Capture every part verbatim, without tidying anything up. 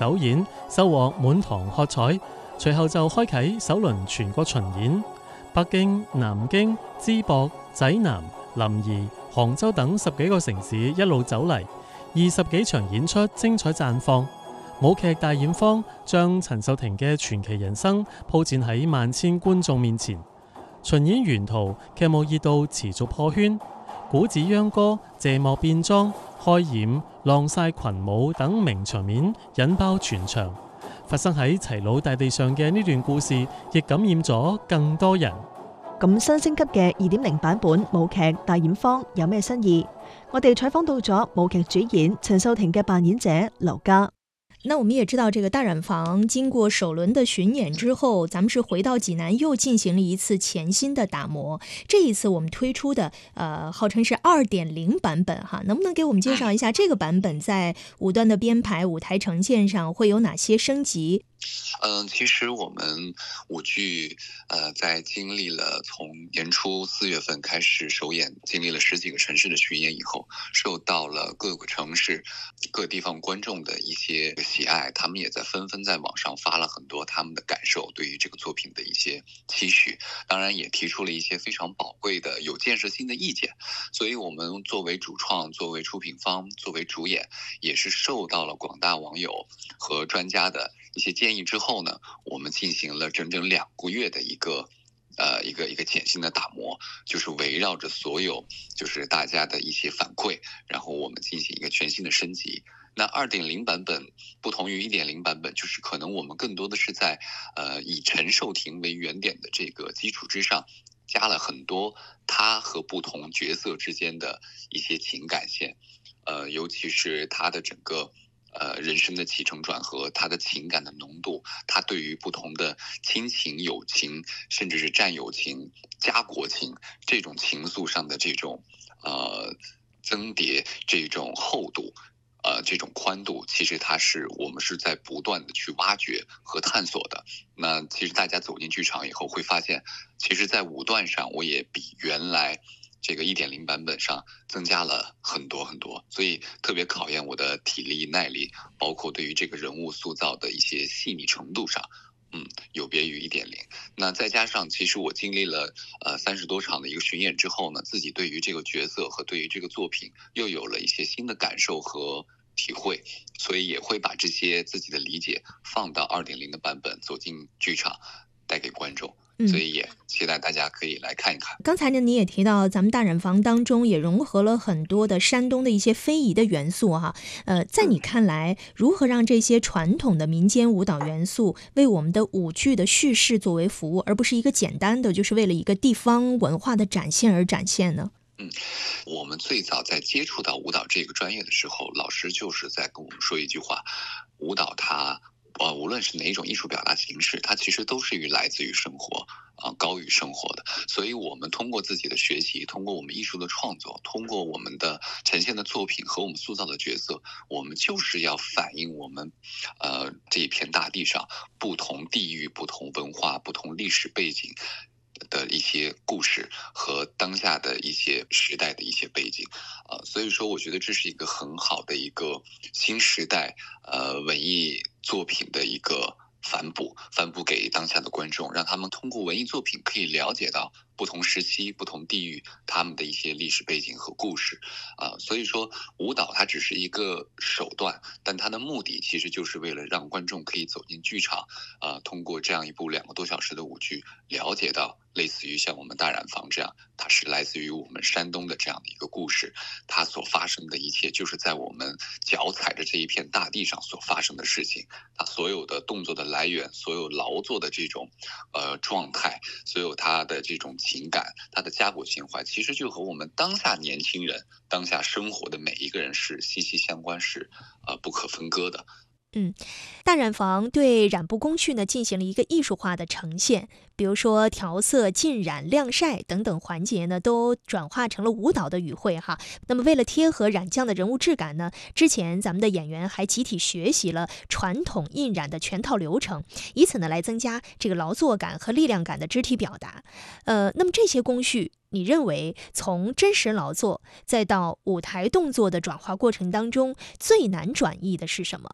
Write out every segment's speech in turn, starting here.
首演，收穫滿堂喝彩。隨後就開啟首輪全國巡演，北京、南京、淄博、濟南、臨沂、杭州等十幾個城市一路走嚟，二十幾場演出精彩綻放。舞劇大演坊將陳秀婷嘅傳奇人生鋪展喺萬千觀眾面前。巡演沿途劇務熱度持續破圈，古子秧歌、謝幕變裝、開演、浪晒群舞等名場面引爆全場。發生喺齊魯大地上嘅呢段故事，亦感染咗更多人。 咁新升級嘅二點零版本舞劇大演坊有咩新意？我哋採訪到咗舞劇主演陳秀婷嘅扮演者劉嘉。 那我們也知道，這個大染坊經過首輪的巡演之後，咱們是回到濟南又進行了一次全新的打磨。這一次我們推出的，呃，號稱是二點零版本哈，能不能給我們介紹一下這個版本在舞段的編排、舞台呈現上會有哪些升級？ 嗯，其實我們舞劇，呃，在經歷了從年初四月份開始首演，經歷了十幾個城市的巡演以後，受到了各個城市、各地方觀眾的一些喜愛，他們也在紛紛在網上發了很多他們的感受，對於這個作品的一些期許，當然也提出了一些非常寶貴的、有建設性的意見。所以我們作為主創、作為出品方、作為主演，也是受到了廣大網友和專家的一些建議之後呢，我們進行了整整兩個月的一個，呃，一個一個潛心的打磨，就是圍繞着所有就是大家的一些反饋，然後我們進行一個全新的升級。那二點零版本不同於一點零版本，就是可能我們更多的是在，呃，以陳秀婷為原點的這個基礎之上，加了很多她和不同角色之間的一些情感線，呃，尤其是她的整個。呃，人生的起承轉合，他的情感的濃度，他對於不同的親情、友情，甚至是戰友情、家國情這種情愫上的這種呃增疊，這種厚度，呃，這種寬度，其實它是我們是在不斷的去挖掘和探索的。那其實大家走進劇場以後會發現，其實在舞段上我也比原來這個一點零版本上增加了很多很多，所以特別考驗我的體力耐力，包括對於這個人物塑造的一些細膩程度上，嗯，有別於一點零。那再加上其實我經歷了呃三十多場的一個巡演之後呢，自己對於這個角色和對於這個作品又有了一些新的感受和體會，所以也會把這些自己的理解放到二點零的版本走進劇場帶給觀眾。所以也期待大家可以來看一看。 剛才呢，你也提到咱們大染坊當中也融合了很多的山東的一些非遺的元素哈。呃，在你看來，如何讓這些傳統的民間舞蹈元素為我們的舞劇的敘事作為服務，而不是一個簡單的就是為了一個地方文化的展現而展現呢？ 嗯，我們最早在接觸到舞蹈這個專業的時候，老師就是在跟我們說一句話：舞蹈它。呃，無論是哪一種藝術表達形式，它其實都是於來自於生活，啊、呃，高於生活的。所以，我們通過自己的學習，通過我們藝術的創作，通過我們的呈現的作品和我們塑造的角色，我們就是要反映我們，呃，這一片大地上不同地域、不同文化、不同歷史背景的一些故事和當下的一些時代的一些背景，啊、呃，所以說，我覺得這是一個很好的一個新時代，呃，文藝作品的一個反哺，反哺給當下的觀眾，讓他們通過文藝作品可以了解到不同時期、不同地域他們的一些歷史背景和故事，啊、呃，所以說舞蹈它只是一個手段，但它的目的其實就是為了讓觀眾可以走進劇場，啊、呃，通過這樣一部兩個多小時的舞劇，了解到類似於像我們大染坊這樣，它是來自於我們山東的這樣的一個故事，它所發生的一切就是在我們腳踩着這一片大地上所發生的事情，它所有的動作的來源，所有勞作的這種，呃，狀態，所有它的這種情感，它的家國情懷，其實就和我們當下年輕人當下生活的每一個人是息息相關，是呃不可分割的。 嗯，大染坊對染布工序呢進行了一個藝術化的呈現，比如說調色、浸染、晾曬等等環節呢，都轉化成了舞蹈的語彙哈。那麼為了貼合染匠的人物質感呢，之前咱們的演員還集體學習了傳統印染的全套流程，以此呢來增加這個勞作感和力量感的肢體表達。呃，那麼這些工序，你認為從真實勞作再到舞台動作的轉化過程當中，最難轉譯的是什麼？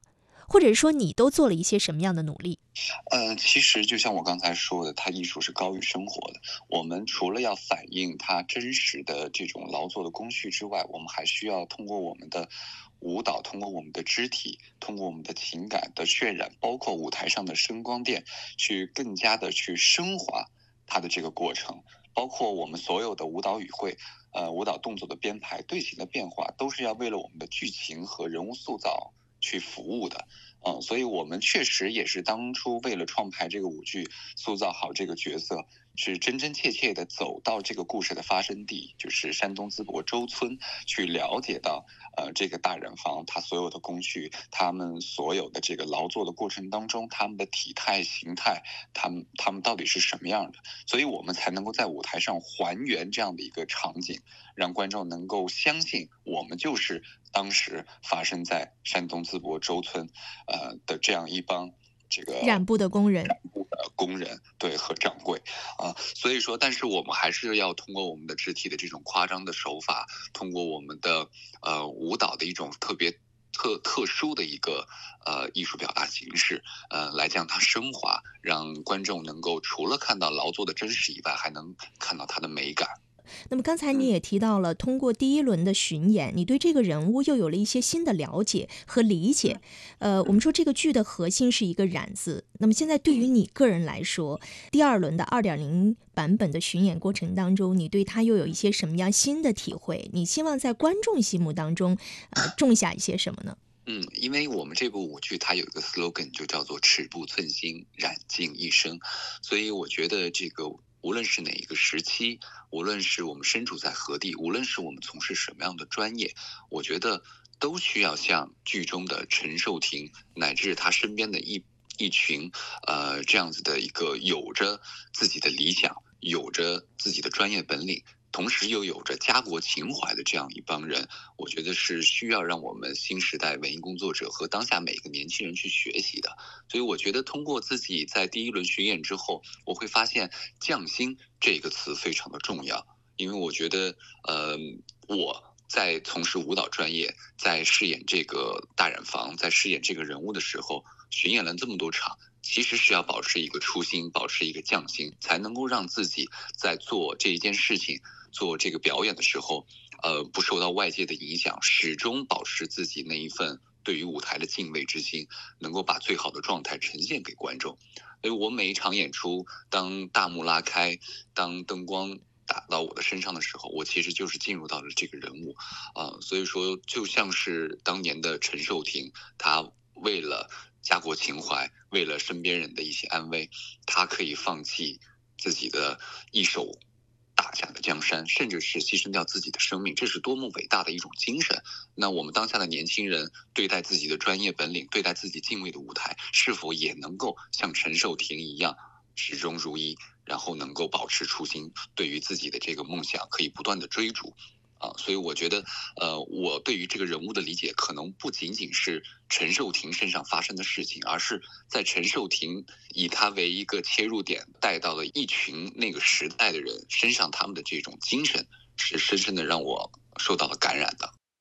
或者说你都做了一些什么样的努力？ 呃，其实就像我刚才说的，它艺术是高于生活的。我们除了要反映它真实的这种劳作的工序之外，我们还需要通过我们的舞蹈，通过我们的肢体，通过我们的情感的渲染，包括舞台上的声光电，去更加的去升华它的这个过程。包括我们所有的舞蹈语汇，呃，舞蹈动作的编排、队形的变化，都是要为了我们的剧情和人物塑造去服务的。嗯，所以我们确实也是当初为了创排这个舞剧，塑造好这个角色，是真真切切的走到这个故事的发生地，就是山东淄博周村，去了解到呃这个大染坊它所有的工序，他们所有的这个劳作的过程当中，他们的体态形态，他们他们到底是什么样的，所以我们才能够在舞台上还原这样的一个场景，让观众能够相信我们就是当时发生在山东淄博周村呃的这样一帮这个染布的工人， 染布的工人，对，和掌柜啊、呃，所以说，但是我们还是要通过我们的肢体的这种夸张的手法，通过我们的呃舞蹈的一种特别特特殊的一个呃艺术表达形式，呃，来将它升华，让观众能够除了看到劳作的真实以外，还能看到它的美感。 那么刚才你也提到了，通过第一轮的巡演，你对这个人物又有了一些新的了解和理解。呃，我们说这个剧的核心是一个染字。那么现在对于你个人来说，第二轮的 二点零 版本的巡演过程当中，你对它又有一些什么样新的体会？你希望在观众心目当中，呃，种下一些什么呢？ 嗯，因为我们这部舞剧它有一个 slogan， 就叫做尺步寸心，染尽一生，所以我觉得这个无论是哪一个时期，无论是我们身处在何地，无论是我们从事什么样的专业，我觉得都需要像剧中的陈寿亭乃至他身边的一一群呃这样子的一个有着自己的理想，有着自己的专业本领，同时又有着家国情怀的这样一帮人，我觉得是需要让我们新时代文艺工作者和当下每个年轻人去学习的。所以我觉得通过自己在第一轮巡演之后，我会发现匠心这个词非常的重要，因为我觉得呃我在从事舞蹈专业，在饰演这个大染坊，在饰演这个人物的时候，巡演了这么多场，其实是要保持一个初心，保持一个匠心，才能够让自己在做这一件事情，做这个表演的时候，呃，不受到外界的影响，始终保持自己那一份对于舞台的敬畏之心，能够把最好的状态呈现给观众。所以我每一场演出，当大幕拉开，当灯光打到我的身上的时候，我其实就是进入到了这个人物，啊、呃，所以说就像是当年的陈寿亭，他为了家国情怀，为了身边人的一些安危，他可以放弃自己的一手打下的江山，甚至是牺牲掉自己的生命，这是多么伟大的一种精神。那我们当下的年轻人对待自己的专业本领，对待自己敬畏的舞台，是否也能够像陈寿亭一样始终如一，然后能够保持初心，对于自己的这个梦想可以不断的追逐啊，所以我觉得，呃，我对于这个人物的理解，可能不仅仅是陈寿亭身上发生的事情，而是在陈寿亭以他为一个切入点，带到了一群那个时代的人身上，他们的这种精神，是深深的让我受到了感染的。